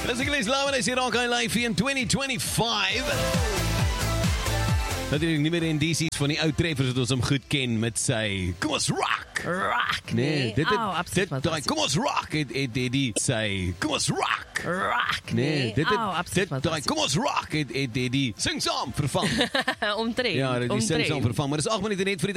Dis ek lees Lauwen, hy sê raak hy live in 2025. Natuurlijk nie meer in DC's van die ou treffers wat ons hom goed ken met sy Kom ons rock! Rock, Nee, dit absoluut daai Kom ons rock het die sy Kom ons rock! Rock, Nee, dit absoluut daai Kom ons rock het die sing saam vervang. Omtrent. Ja, die sing saam vervang, maar dis 8 minute net vir die